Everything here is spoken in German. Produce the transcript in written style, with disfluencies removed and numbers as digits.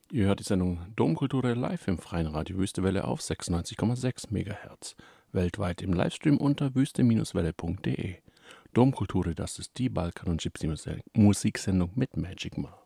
Ihr hört die Sendung Domkultur live im freien Radio Wüstewelle auf 96,6 MHz. Weltweit im Livestream unter wüste-welle.de. Domkultur, das ist die Balkan- und Gypsy-Musiksendung mit Magic Ma.